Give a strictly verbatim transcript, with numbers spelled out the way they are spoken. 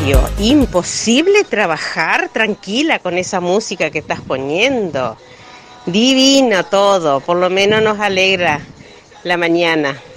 radio. Imposible trabajar tranquila con esa música que estás poniendo. Divino todo, por lo menos nos alegra la mañana.